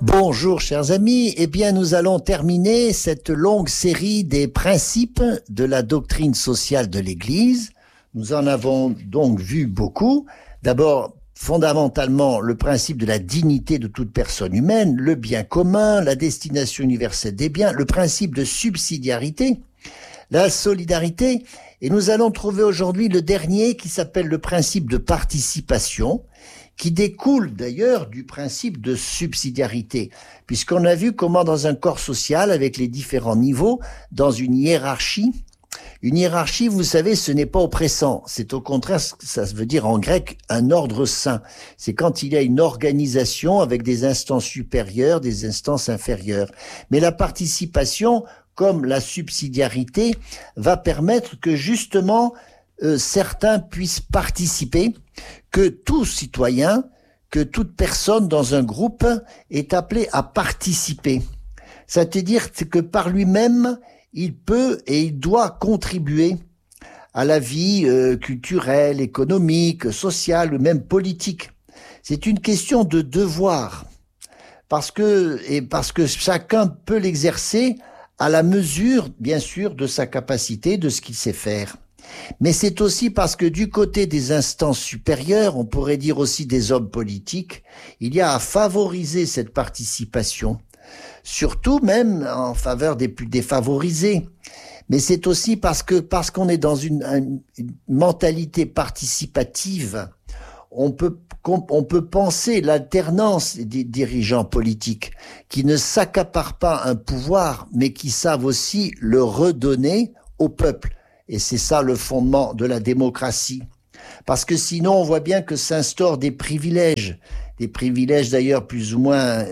Bonjour chers amis, eh bien nous allons terminer cette longue série des principes de la doctrine sociale de l'Église. Nous en avons donc vu beaucoup. D'abord, fondamentalement, le principe de la dignité de toute personne humaine, le bien commun, la destination universelle des biens, le principe de subsidiarité, la solidarité, et nous allons trouver aujourd'hui le dernier qui s'appelle le principe de participation, qui découle d'ailleurs du principe de subsidiarité, puisqu'on a vu comment dans un corps social, avec les différents niveaux, dans une hiérarchie, vous savez, ce n'est pas oppressant, c'est au contraire, ça veut dire en grec, un ordre sain. C'est quand il y a une organisation avec des instances supérieures, des instances inférieures. Mais la participation, comme la subsidiarité, va permettre que justement certains puissent participer, que tout citoyen, que toute personne dans un groupe est appelé à participer. C'est-à-dire que par lui-même, il peut et il doit contribuer à la vie culturelle, économique, sociale ou même politique. C'est une question de devoir, parce que chacun peut l'exercer à la mesure, bien sûr, de sa capacité, de ce qu'il sait faire. Mais c'est aussi parce que du côté des instances supérieures, on pourrait dire aussi des hommes politiques, il y a à favoriser cette participation, surtout même en faveur des plus défavorisés. Mais c'est aussi parce qu'on est dans une mentalité participative, on peut penser l'alternance des dirigeants politiques qui ne s'accaparent pas un pouvoir, mais qui savent aussi le redonner au peuple. Et c'est ça le fondement de la démocratie. Parce que sinon, on voit bien que s'instaurent des privilèges d'ailleurs plus ou moins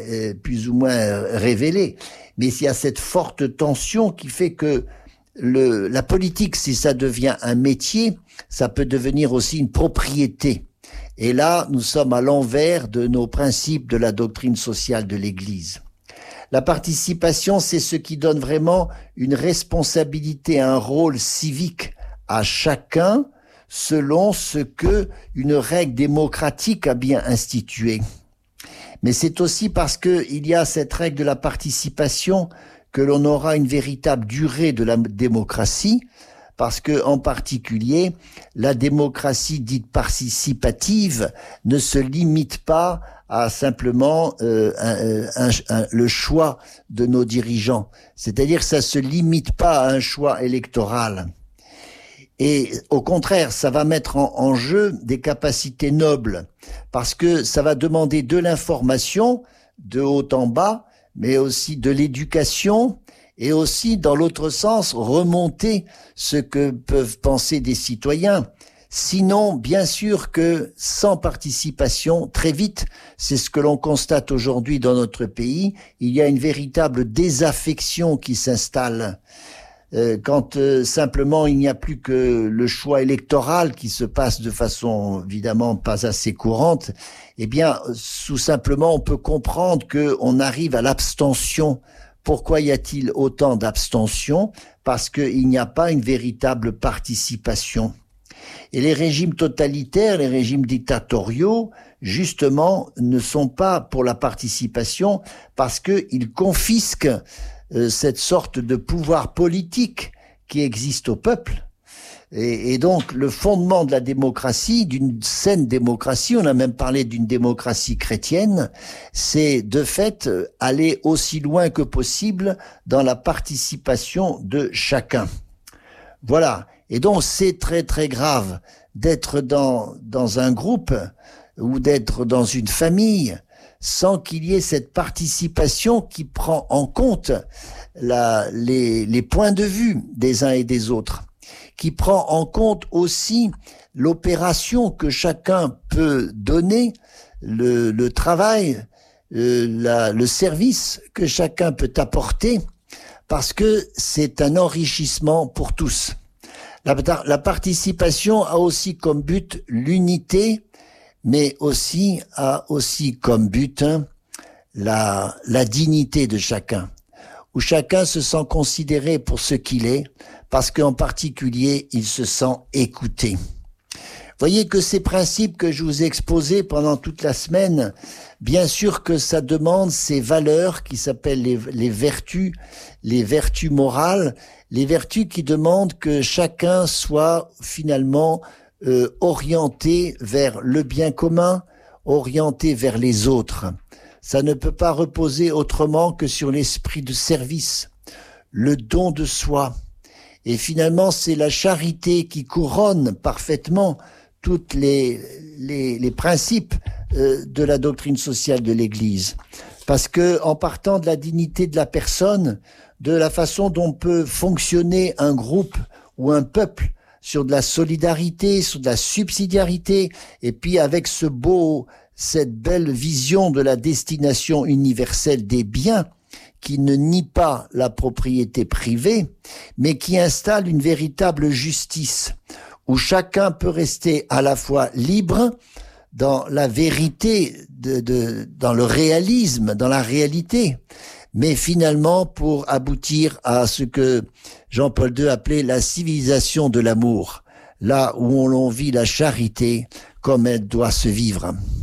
révélés. Mais il y a cette forte tension qui fait que la politique, si ça devient un métier, ça peut devenir aussi une propriété. Et là, nous sommes à l'envers de nos principes de la doctrine sociale de l'Église. La participation, c'est ce qui donne vraiment une responsabilité, un rôle civique à chacun selon ce que une règle démocratique a bien institué. Mais c'est aussi parce qu'il y a cette règle de la participation que l'on aura une véritable durée de la démocratie, parce que, en particulier, la démocratie dite participative ne se limite pas à simplement le choix de nos dirigeants. C'est-à-dire que ça se limite pas à un choix électoral. Et au contraire, ça va mettre en jeu des capacités nobles, parce que ça va demander de l'information de haut en bas, mais aussi de l'éducation, et aussi, dans l'autre sens, remonter ce que peuvent penser des citoyens. Sinon, bien sûr que sans participation, très vite, c'est ce que l'on constate aujourd'hui dans notre pays, il y a une véritable désaffection qui s'installe. Quand simplement il n'y a plus que le choix électoral qui se passe de façon évidemment pas assez courante, eh bien, tout simplement, on peut comprendre qu'on arrive à l'abstention. Pourquoi y a-t-il autant d'abstention? Parce qu'il n'y a pas une véritable participation. Et les régimes totalitaires, les régimes dictatoriaux, justement, ne sont pas pour la participation parce qu'ils confisquent cette sorte de pouvoir politique qui existe au peuple. Et donc, le fondement de la démocratie, d'une saine démocratie, on a même parlé d'une démocratie chrétienne, c'est de fait aller aussi loin que possible dans la participation de chacun. Voilà. Et donc, c'est très très grave d'être dans un groupe ou d'être dans une famille sans qu'il y ait cette participation qui prend en compte les points de vue des uns et des autres, qui prend en compte aussi l'opération que chacun peut donner, le travail, le service que chacun peut apporter, parce que c'est un enrichissement pour tous. La participation a aussi comme but l'unité, mais a aussi comme but la dignité de chacun, où chacun se sent considéré pour ce qu'il est, parce qu'en particulier, il se sent écouté. Voyez que ces principes que je vous ai exposés pendant toute la semaine, bien sûr que ça demande ces valeurs qui s'appellent les vertus morales, les vertus qui demandent que chacun soit finalement orienté vers le bien commun, orienté vers les autres. Ça ne peut pas reposer autrement que sur l'esprit de service, le don de soi. Et finalement, c'est la charité qui couronne parfaitement toutes les principes de la doctrine sociale de l'Église. Parce que, en partant de la dignité de la personne, de la façon dont peut fonctionner un groupe ou un peuple, sur de la solidarité, sur de la subsidiarité, et puis avec cette belle vision de la destination universelle des biens, qui ne nie pas la propriété privée, mais qui installe une véritable justice, où chacun peut rester à la fois libre dans la vérité, dans le réalisme, dans la réalité, mais finalement pour aboutir à ce que Jean-Paul II appelait la civilisation de l'amour, là où l'on vit la charité comme elle doit se vivre.